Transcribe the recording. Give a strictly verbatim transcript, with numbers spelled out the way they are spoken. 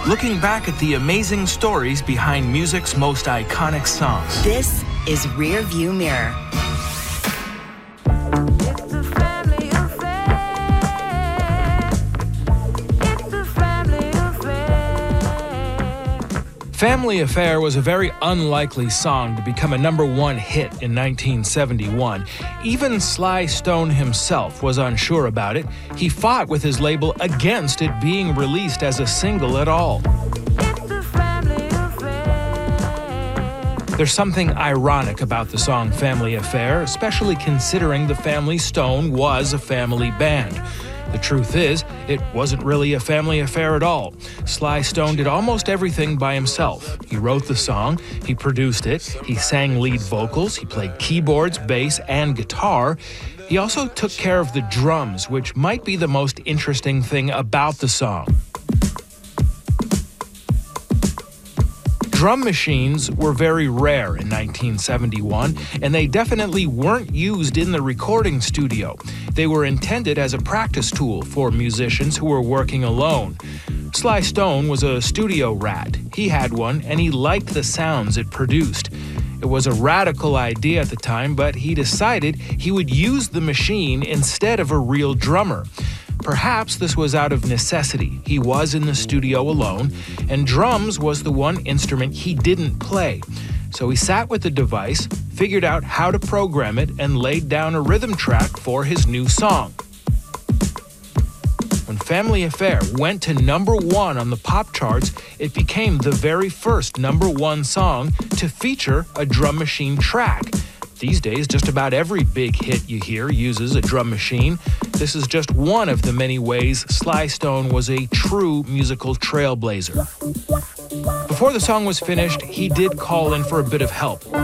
looking back at the amazing stories behind music's most iconic songs. This is Rear View Mirror. Family Affair was a very unlikely song to become a number one hit in nineteen seventy-one. Even Sly Stone himself was unsure about it. He fought with his label against it being released as a single at all. There's something ironic about the song Family Affair, especially considering the Family Stone was a family band. The truth is, it wasn't really a family affair at all. Sly Stone did almost everything by himself. He wrote the song, he produced it, he sang lead vocals, he played keyboards, bass, and guitar. He also took care of the drums, which might be the most interesting thing about the song. Drum machines were very rare in nineteen seventy-one, and they definitely weren't used in the recording studio. They were intended as a practice tool for musicians who were working alone. Sly Stone was a studio rat. He had one, and he liked the sounds it produced. It was a radical idea at the time, but he decided he would use the machine instead of a real drummer. Perhaps this was out of necessity. He was in the studio alone, and drums was the one instrument he didn't play. So he sat with the device, figured out how to program it, and laid down a rhythm track for his new song. When Family Affair went to number one on the pop charts, it became the very first number one song to feature a drum machine track. These days, just about every big hit you hear uses a drum machine. This is just one of the many ways Sly Stone was a true musical trailblazer. Before the song was finished, he did call in for a bit of help.